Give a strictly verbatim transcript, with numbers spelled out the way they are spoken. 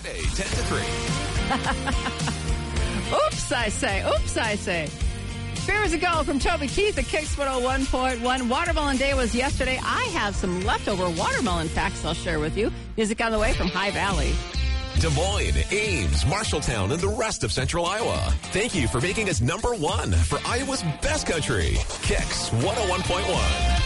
Friday, ten to three. Oops, I say. Oops, I say. Fears a go from Toby Keith at Kicks one oh one point one. Watermelon Day was yesterday. I have some leftover watermelon facts I'll share with you. Music on the way from High Valley. Des Moines, Ames, Marshalltown, and the rest of Central Iowa. Thank you for making us number one for Iowa's best country. Kicks one oh one point one.